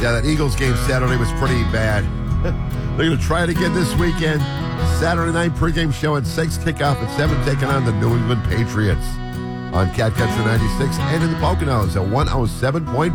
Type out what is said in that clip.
Yeah, that Eagles game Saturday was pretty bad. They're going to try it again this weekend. Saturday night pregame show at 6, kickoff at 7, taking on the New England Patriots on Cat Country 96 and in the Poconos at 107.5.